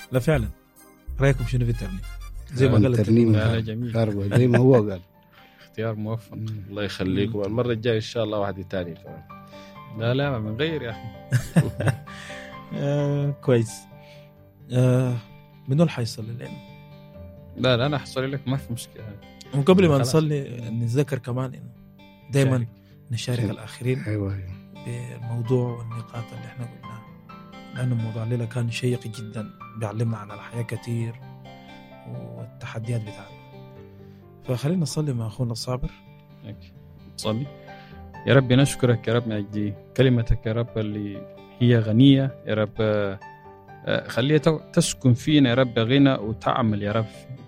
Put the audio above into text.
لا فعلا. رايكم شنو في الترنيم؟ زي ما قال الترنيم لا جميل زي ما هو قال. اختيار موفق. الله يخليكم. المرة الجاية إن شاء الله واحد تاني كمان. لا من غير يا أخي. كويس. منو اللي حيصلي لنا؟ لا أنا حصلي لك ما في مشكلة. وقبل ما نصلي نتذكر كمان إنه دايما نشارك الآخرين أيوة. بالموضوع والنقاط اللي احنا قلناها، لأنه الموضوع الليلة كان شيق جدا، بيعلمنا عن الحياة كتير والتحديات بتاعتنا. فخلينا نصلي مع أخونا الصابر. صلي. يا رب نشكرك يا رب من أجل كلمتك يا رب اللي هي غنية يا رب، خليها تسكن فينا يا رب غنى وتعمل يا رب